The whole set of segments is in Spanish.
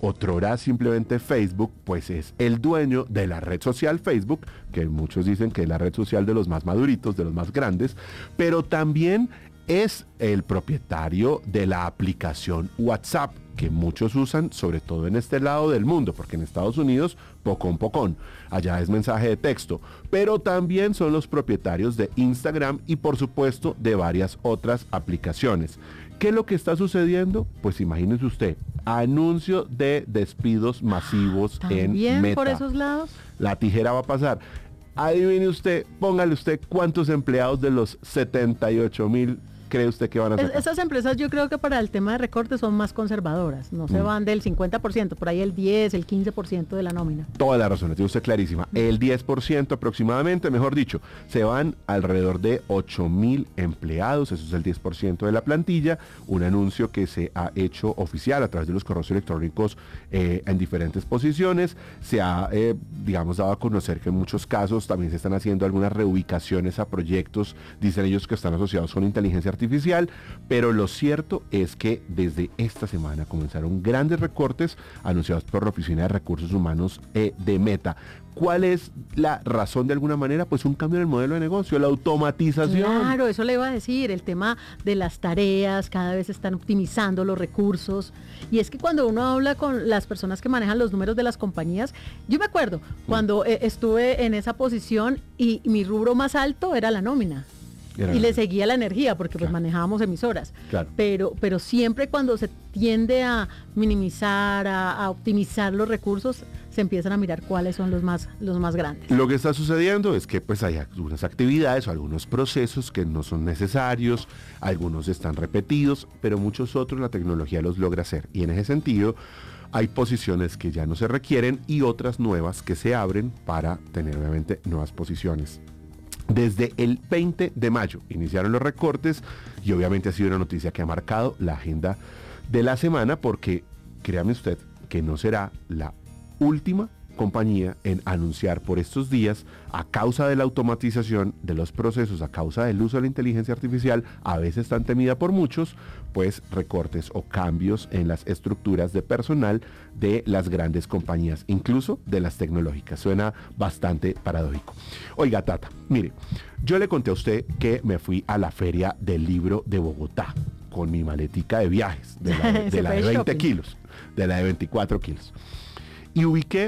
otrora simplemente Facebook, pues es el dueño de la red social Facebook, que muchos dicen que es la red social de los más maduritos, de los más grandes, pero también es el propietario de la aplicación WhatsApp, que muchos usan, sobre todo en este lado del mundo, porque en Estados Unidos, pocón, allá es mensaje de texto, pero también son los propietarios de Instagram y por supuesto de varias otras aplicaciones. ¿Qué es lo que está sucediendo? Pues imagínese usted, anuncio de despidos masivos en Meta. ¿Por esos lados? La tijera va a pasar. Adivine usted, póngale usted cuántos empleados de los 78,000 cree usted que van a sacar. Esas empresas yo creo que para el tema de recortes son más conservadoras, no se van del 50%, por ahí el 10, el 15% de la nómina. Toda la razón, tiene usted clarísima. El 10% aproximadamente, mejor dicho, se van alrededor de 8,000 empleados, eso es el 10% de la plantilla, un anuncio que se ha hecho oficial a través de los correos electrónicos en diferentes posiciones, se ha, dado a conocer que en muchos casos también se están haciendo algunas reubicaciones a proyectos, dicen ellos que están asociados con inteligencia artificial, pero lo cierto es que desde esta semana comenzaron grandes recortes anunciados por la Oficina de Recursos Humanos de Meta. ¿Cuál es la razón de alguna manera? Pues un cambio en el modelo de negocio, la automatización. Claro, eso le iba a decir, el tema de las tareas, cada vez están optimizando los recursos. Y es que cuando uno habla con las personas que manejan los números de las compañías, yo me acuerdo cuando estuve en esa posición y mi rubro más alto era la nómina. Y le seguía la energía porque pues manejábamos emisoras. Claro. Pero siempre cuando se tiende a minimizar, a optimizar los recursos, se empiezan a mirar cuáles son los más grandes. Lo que está sucediendo es que pues hay algunas actividades o algunos procesos que no son necesarios, algunos están repetidos, pero muchos otros la tecnología los logra hacer. Y en ese sentido hay posiciones que ya no se requieren y otras nuevas que se abren para tener obviamente nuevas posiciones. Desde el 20 de mayo iniciaron los recortes y obviamente ha sido una noticia que ha marcado la agenda de la semana porque créame usted que no será la última compañía en anunciar por estos días, a causa de la automatización de los procesos, a causa del uso de la inteligencia artificial, a veces tan temida por muchos, pues recortes o cambios en las estructuras de personal de las grandes compañías, incluso de las tecnológicas. Suena bastante paradójico. Oiga, Tata, mire, yo le conté a usted que me fui a la Feria del Libro de Bogotá con mi maletica de viajes, de la de 20 kilos, de la de 24 kilos. Y ubiqué,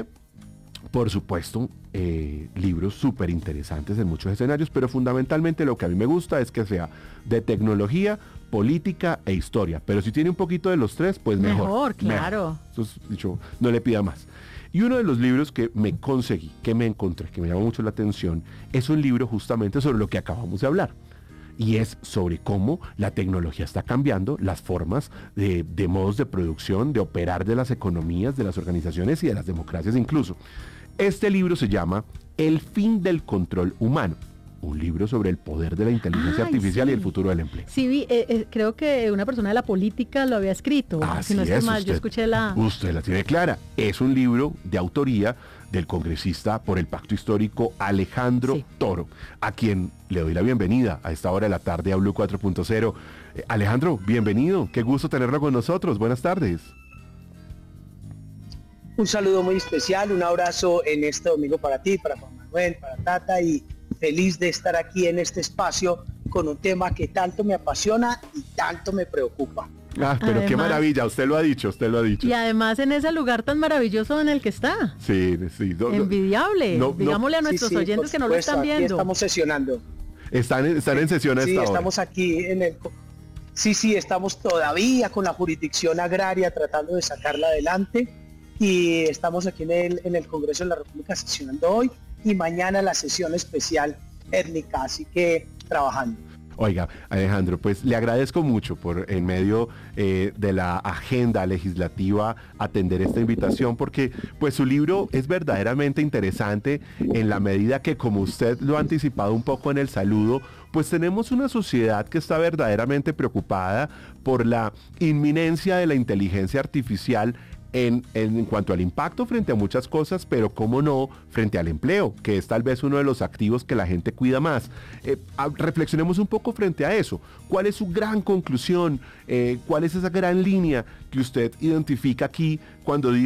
por supuesto, libros súper interesantes en muchos escenarios, pero fundamentalmente lo que a mí me gusta es que sea de tecnología, política e historia. Pero si tiene un poquito de los tres, pues mejor. Mejor, claro. Mejor. Entonces, dicho, no le pida más. Y uno de los libros que me conseguí, que me encontré, que me llamó mucho la atención, es un libro justamente sobre lo que acabamos de hablar. Y es sobre cómo la tecnología está cambiando las formas de modos de producción, de operar de las economías, de las organizaciones y de las democracias incluso. Este libro se llama El fin del control humano, un libro sobre el poder de la inteligencia artificial y el futuro del empleo. Sí, creo que una persona de la política lo había escrito. Así si no estoy es, mal, yo escuché Usted la tiene clara. Es un libro de autoría del congresista por el Pacto Histórico Alejandro Toro, a quien le doy la bienvenida a esta hora de la tarde a Blue 4.0. Alejandro, bienvenido. Qué gusto tenerlo con nosotros. Buenas tardes. Un saludo muy especial, un abrazo en este domingo para ti, para Juan Manuel, para Tata, y feliz de estar aquí en este espacio con un tema que tanto me apasiona y tanto me preocupa. Pero además, qué maravilla, usted lo ha dicho. Y además en ese lugar tan maravilloso en el que está. Sí. Envidiable. Digámosle a nuestros oyentes que no lo están viendo. Aquí estamos sesionando. Están en sesión a esta hora. Sí, estamos aquí en el... Sí, estamos todavía con la jurisdicción agraria tratando de sacarla adelante. Y estamos aquí en el Congreso de la República sesionando hoy y mañana la sesión especial étnica, así que trabajando. Oiga, Alejandro, pues le agradezco mucho por en medio de la agenda legislativa atender esta invitación porque pues su libro es verdaderamente interesante en la medida que, como usted lo ha anticipado un poco en el saludo, pues tenemos una sociedad que está verdaderamente preocupada por la inminencia de la inteligencia artificial en cuanto al impacto frente a muchas cosas, pero cómo no, frente al empleo, que es tal vez uno de los activos que la gente cuida más. Reflexionemos un poco frente a eso. ¿Cuál es su gran conclusión? ¿Cuál es esa gran línea que usted identifica aquí cuando dice